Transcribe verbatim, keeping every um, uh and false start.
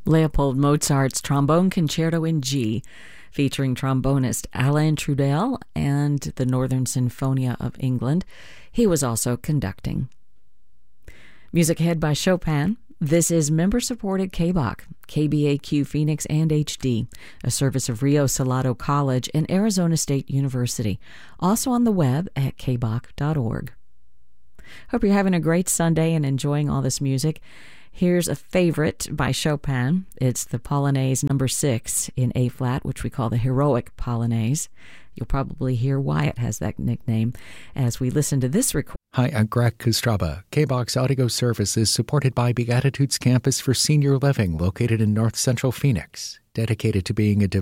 Leopold Mozart's Trombone Concerto in G, featuring trombonist Alain Trudel and the Northern Sinfonia of England. He was also conducting. Music ahead by Chopin. This is member-supported K B O C, K B A Q Phoenix and H D, a service of Rio Salado College and Arizona State University, also on the web at k b o c dot org. Hope you're having a great Sunday and enjoying all this music. Here's a favorite by Chopin. It's the Polonaise number six in A-flat, which we call the Heroic Polonaise. You'll probably hear why it has that nickname as we listen to this recording. Hi, I'm Greg Kostraba. K B O X Audio Service is supported by Beatitudes Campus for Senior Living, located in North Central Phoenix, dedicated to being a